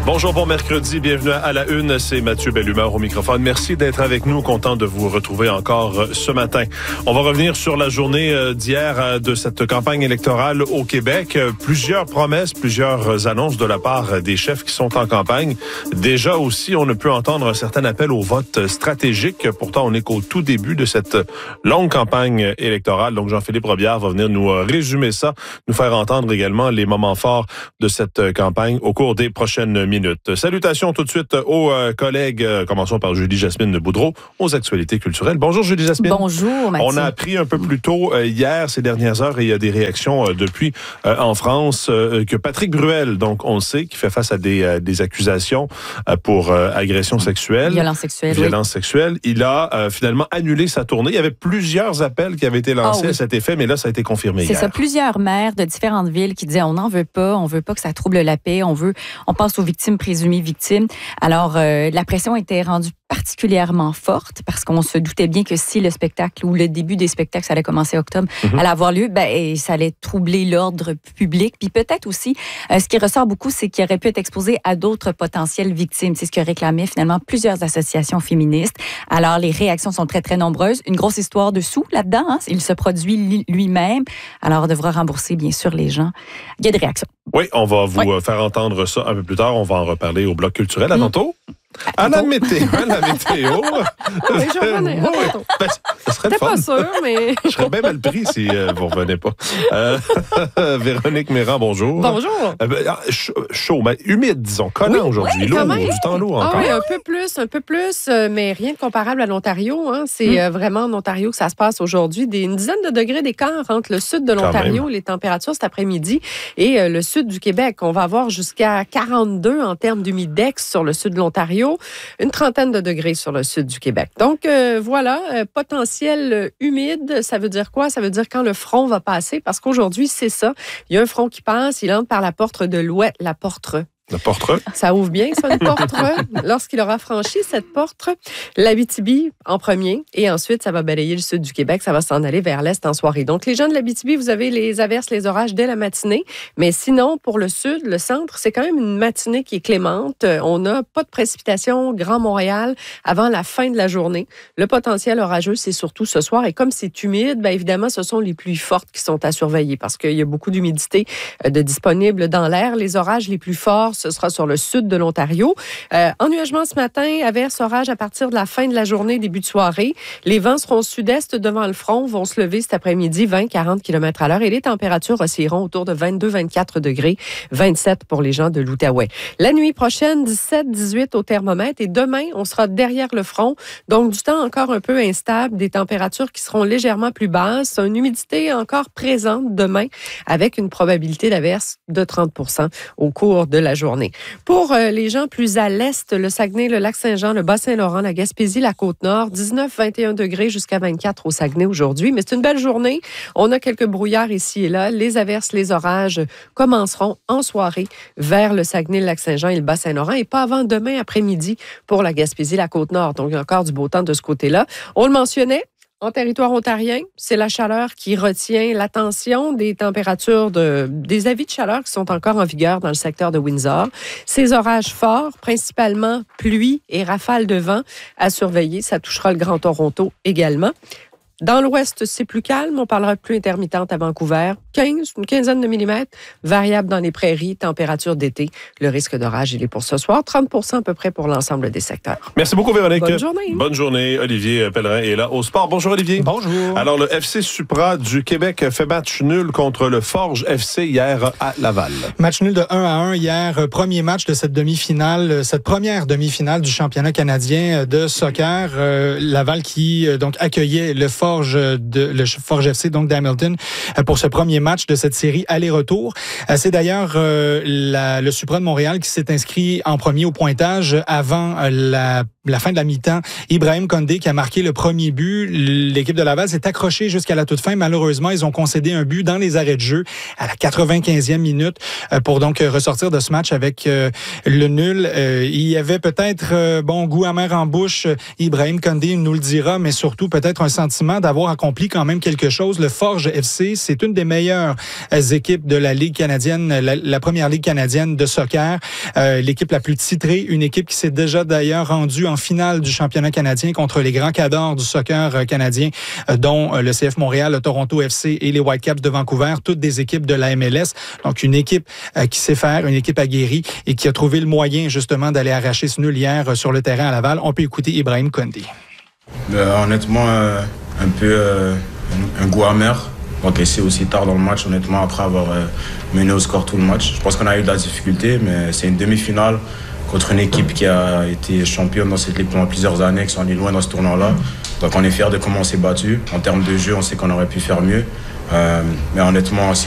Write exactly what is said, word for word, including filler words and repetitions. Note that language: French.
Bonjour, bon mercredi, bienvenue à la une, c'est Mathieu Bellumeur au microphone. Merci d'être avec nous, content de vous retrouver encore ce matin. On va revenir sur la journée d'hier de cette campagne électorale au Québec. Plusieurs promesses, plusieurs annonces de la part des chefs qui sont en campagne. Déjà aussi, on a pu entendre un certain appel au vote stratégique. Pourtant, on n'est qu'au tout début de cette longue campagne électorale. Donc, Jean-Philippe Robillard va venir nous résumer ça, nous faire entendre également les moments forts de cette campagne au cours des prochaines minutes. Salutations tout de suite aux euh, collègues. Euh, commençons par Julie-Jasmine de Boudreau, aux actualités culturelles. Bonjour Julie-Jasmine. Bonjour Mathieu. On a appris un peu plus tôt euh, hier, ces dernières heures, et il y a des réactions euh, depuis euh, en France, euh, que Patrick Bruel, donc on le sait, qui fait face à des, euh, des accusations euh, pour euh, agression sexuelle. Violence sexuelle. Violence oui. sexuelle. Il a euh, finalement annulé sa tournée. Il y avait plusieurs appels qui avaient été lancés oh, oui. à cet effet, mais là, ça a été confirmé C'est hier. ça, plusieurs maires de différentes villes qui disaient on n'en veut pas, on veut pas que ça trouble la paix, on veut, on pense aux victimes présumées victimes. Alors, euh, la pression était rendue particulièrement forte parce qu'on se doutait bien que si le spectacle ou le début des spectacles, ça allait commencer octobre, mm-hmm. allait avoir lieu, ben, ça allait troubler l'ordre public. Puis peut-être aussi, euh, ce qui ressort beaucoup, c'est qu'il aurait pu être exposé à d'autres potentielles victimes. C'est ce que réclamaient finalement plusieurs associations féministes. Alors, les réactions sont très, très nombreuses. Une grosse histoire de sous là-dedans. Hein? Il se produit lui-même. Alors, on devra rembourser, bien sûr, les gens. Il y a des réactions. Oui, on va vous oui. faire entendre ça un peu plus tard. On va en reparler au bloc culturel. À tantôt. Mmh. À la météo. À la météo. Oui, je revenais. Bon, ben, ça serait T'es fun. pas sûr, mais... Je serais bien mal pris si euh, vous ne revenez pas. Euh, Véronique Méran, bonjour. Bonjour. Euh, ben, chaud, mais humide, disons. Collant oui, aujourd'hui. Oui, lourd, même. Du temps lourd encore. Ah oui, un peu plus, un peu plus, mais rien de comparable à l'Ontario. Hein. C'est mm. vraiment en Ontario que ça se passe aujourd'hui. Des, une dizaine de degrés d'écart entre le sud de l'Ontario, les températures cet après-midi, et euh, le sud du Québec. On va avoir jusqu'à quarante-deux en termes d'humidex sur le sud de l'Ontario. Une trentaine de degrés sur le sud du Québec. Donc, euh, voilà, euh, potentiel euh, humide, ça veut dire quoi? Ça veut dire quand le front va passer, parce qu'aujourd'hui, c'est ça. Il y a un front qui passe, il entre par la porte de l'ouest, la porte. La porte. Ça ouvre bien, ça, une porte. Lorsqu'il aura franchi cette porte, l'Abitibi en premier, et ensuite, ça va balayer le sud du Québec, ça va s'en aller vers l'est en soirée. Donc, les gens de l'Abitibi, vous avez les averses, les orages dès la matinée, mais sinon, pour le sud, le centre, c'est quand même une matinée qui est clémente. On n'a pas de précipitations Grand Montréal avant la fin de la journée. Le potentiel orageux, c'est surtout ce soir, et comme c'est humide, bien évidemment, ce sont les pluies fortes qui sont à surveiller, parce qu'il y a beaucoup d'humidité de disponible dans l'air. Les orages les plus forts, ce sera sur le sud de l'Ontario. Euh, ennuagement ce matin, averse, orage à partir de la fin de la journée, début de soirée. Les vents seront sud-est devant le front, vont se lever cet après-midi, vingt à quarante kilomètres à l'heure, et les températures oscilleront autour de vingt-deux à vingt-quatre degrés, vingt-sept pour les gens de l'Outaouais. La nuit prochaine, dix-sept à dix-huit au thermomètre, et demain, on sera derrière le front, donc du temps encore un peu instable, des températures qui seront légèrement plus basses, une humidité encore présente demain, avec une probabilité d'averse de trente pour cent au cours de la journée. Pour euh, les gens plus à l'est, le Saguenay, le Lac-Saint-Jean, le Bas-Saint-Laurent, la Gaspésie, la Côte-Nord, dix-neuf à vingt et un degrés jusqu'à vingt-quatre au Saguenay aujourd'hui. Mais c'est une belle journée. On a quelques brouillards ici et là. Les averses, les orages commenceront en soirée vers le Saguenay, le Lac-Saint-Jean et le Bas-Saint-Laurent, et pas avant demain après-midi pour la Gaspésie, la Côte-Nord. Donc, il y a encore du beau temps de ce côté-là. On le mentionnait. En territoire ontarien, c'est la chaleur qui retient l'attention, des températures, de, des avis de chaleur qui sont encore en vigueur dans le secteur de Windsor. Ces orages forts, principalement pluie et rafales de vent à surveiller. Ça touchera le Grand Toronto également. Dans l'ouest, c'est plus calme. On parlera de pluie intermittente à Vancouver. quinze, une quinzaine de millimètres. Variable dans les prairies, température d'été. Le risque d'orage, il est pour ce soir. trente pour cent à peu près pour l'ensemble des secteurs. Merci beaucoup, Véronique. Bonne journée. Bonne journée. Olivier Pellerin est là au sport. Bonjour, Olivier. Bonjour. Alors, le F C Supra du Québec fait match nul contre le Forge F C hier à Laval. Match nul de un à un hier. Premier match de cette demi-finale, cette première demi-finale du championnat canadien de soccer. Euh, Laval qui donc accueillait le Forge de le Forge F C donc d'Hamilton pour ce premier match de cette série aller-retour. C'est d'ailleurs euh, la, le Supra de Montréal qui s'est inscrit en premier au pointage avant la la fin de la mi-temps. Ibrahim Condé qui a marqué le premier but. L'équipe de Laval s'est accrochée jusqu'à la toute fin. Malheureusement, ils ont concédé un but dans les arrêts de jeu à la quatre-vingt-quinzième minute pour donc ressortir de ce match avec le nul. Il y avait peut-être bon goût amer en bouche. Ibrahim Condé nous le dira, mais surtout peut-être un sentiment sentiment d'avoir accompli quand même quelque chose. Le Forge F C, c'est une des meilleures équipes de la Ligue canadienne, la, la première Ligue canadienne de soccer. Euh, l'équipe la plus titrée, une équipe qui s'est déjà d'ailleurs rendue en finale du championnat canadien contre les grands cadors du soccer canadien, euh, dont le C F Montréal, le Toronto F C et les Whitecaps de Vancouver, toutes des équipes de la M L S. Donc, une équipe euh, qui sait faire, une équipe aguerrie et qui a trouvé le moyen justement d'aller arracher ce nul hier euh, sur le terrain à Laval. On peut écouter Ibrahim Kondi. Euh, honnêtement, euh, un peu euh, un, un goût amer. Donc, c'est aussi tard dans le match, honnêtement, après avoir euh, mené au score tout le match. Je pense qu'on a eu de la difficulté, mais c'est une demi-finale contre une équipe qui a été championne dans cette ligue pendant plusieurs années, qui sont allés loin dans ce tournoi-là. Donc, on est fiers de comment on s'est battu. En termes de jeu, on sait qu'on aurait pu faire mieux. Euh, mais honnêtement,